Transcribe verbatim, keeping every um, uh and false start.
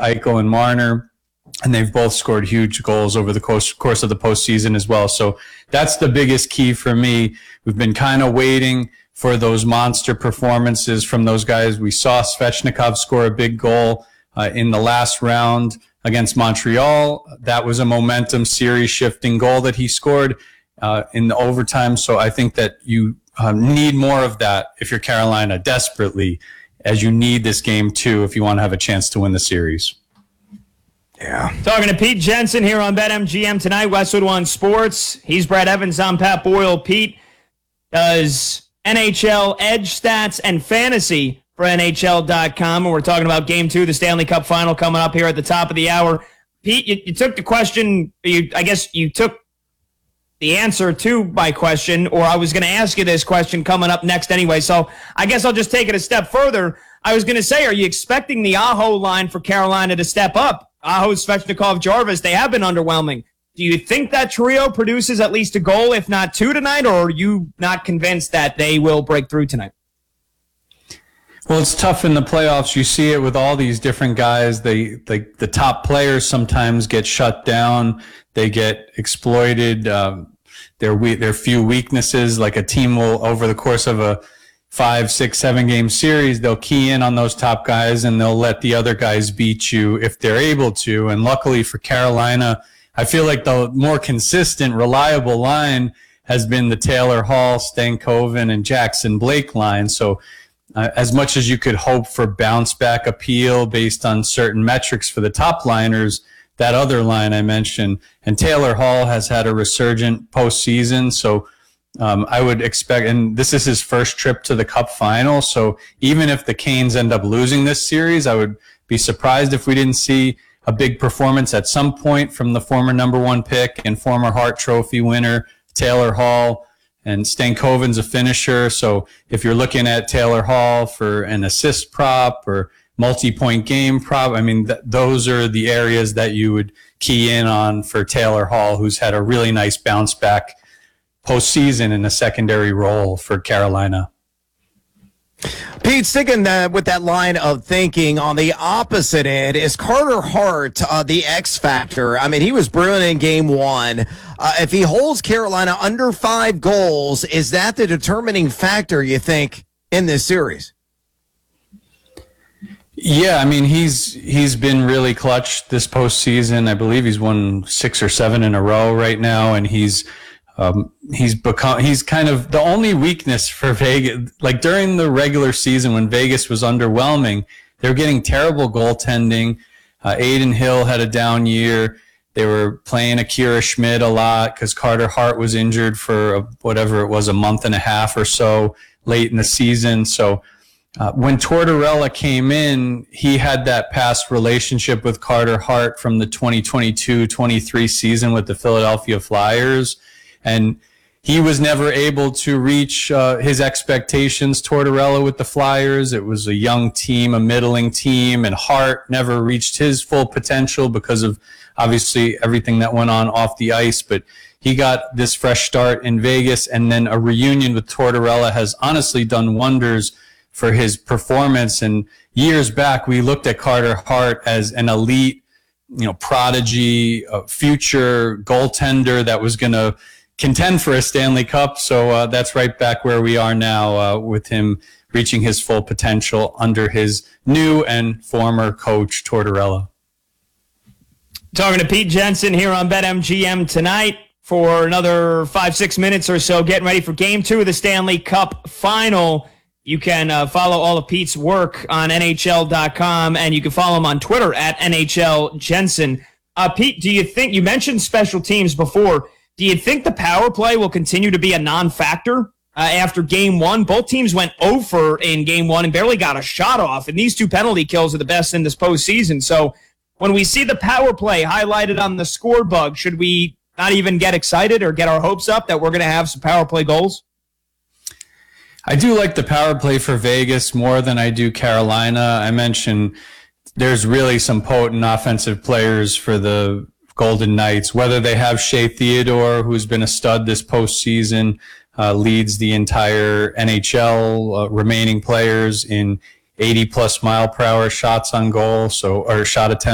Eichel and Marner, and they've both scored huge goals over the course, course of the postseason as well. So that's the biggest key for me. We've been kind of waiting for those monster performances from those guys. We saw Svechnikov score a big goal uh, in the last round against Montreal. That was a momentum series shifting goal that he scored uh, in the overtime. So I think that you uh, need more of that if you're Carolina desperately, as you need this game too if you want to have a chance to win the series. Yeah. Talking to Pete Jensen here on BetMGM tonight, Westwood One Sports. He's Brad Evans. I'm Pat Boyle. Pete does N H L Edge Stats and Fantasy for N H L dot com, and we're talking about Game Two, the Stanley Cup Final, coming up here at the top of the hour. Pete, you, you took the question. You, I guess you took the answer to my question, or I was going to ask you this question coming up next anyway. So I guess I'll just take it a step further. I was going to say, are you expecting the Aho line for Carolina to step up? Aho, Svechnikov, Jarvis, they have been underwhelming. Do you think that trio produces at least a goal, if not two tonight, or are you not convinced that they will break through tonight? Well, it's tough in the playoffs. You see it with all these different guys. They, they the top players sometimes get shut down. They get exploited. Um, their their few weaknesses, like a team will, over the course of a five, six, seven game series, they'll key in on those top guys and they'll let the other guys beat you if they're able to. And luckily for Carolina, I feel like the more consistent, reliable line has been the Taylor Hall, Stankoven, and Jackson Blake line. So uh, as much as you could hope for bounce back appeal based on certain metrics for the top liners, that other line I mentioned, and Taylor Hall has had a resurgent postseason. So um, I would expect, and this is his first trip to the Cup final. So even if the Canes end up losing this series, I would be surprised if we didn't see a big performance at some point from the former number one pick and former Hart Trophy winner, Taylor Hall. And Stankoven's a finisher. So if you're looking at Taylor Hall for an assist prop or multi-point game prop, I mean, th- those are the areas that you would key in on for Taylor Hall, who's had a really nice bounce back postseason in a secondary role for Carolina. Pete, sticking uh, with that line of thinking, on the opposite end, is Carter Hart uh, the X factor? I mean, he was brilliant in game one. Uh, if he holds Carolina under five goals, is that the determining factor, you think, in this series? Yeah, I mean, he's he's been really clutch this postseason. I believe he's won six or seven in a row right now, and he's um, he's become he's kind of the only weakness for Vegas. Like during the regular season when Vegas was underwhelming, they were getting terrible goaltending. Uh, Aiden Hill had a down year. They were playing Akira Schmid a lot because Carter Hart was injured for a, whatever it was, a month and a half or so late in the season. So Uh, when Tortorella came in, he had that past relationship with Carter Hart from the twenty twenty-two twenty-three season with the Philadelphia Flyers. And he was never able to reach uh, his expectations, Tortorella, with the Flyers. It was a young team, a middling team, and Hart never reached his full potential because of obviously everything that went on off the ice. But he got this fresh start in Vegas, and then a reunion with Tortorella has honestly done wonders for his performance. And years back, we looked at Carter Hart as an elite, you know, prodigy, a future goaltender that was going to contend for a Stanley Cup. So uh, that's right back where we are now uh, with him reaching his full potential under his new and former coach, Tortorella. Talking to Pete Jensen here on BetMGM tonight for another five, six minutes or so, getting ready for Game Two of the Stanley Cup Final. You can uh, follow all of Pete's work on N H L dot com, and you can follow him on Twitter at N H L Jensen. Uh, Pete, do you think, you mentioned special teams before, do you think the power play will continue to be a non-factor uh, after game one? Both teams went over in game one and barely got a shot off, and these two penalty kills are the best in this postseason. So when we see the power play highlighted on the score bug, should we not even get excited or get our hopes up that we're going to have some power play goals? I do like the power play for Vegas more than I do Carolina. I mentioned there's really some potent offensive players for the Golden Knights, whether they have Shea Theodore, who's been a stud this postseason, uh, leads the entire N H L uh, remaining players in eighty plus mile per hour shots on goal, so or shot attempts.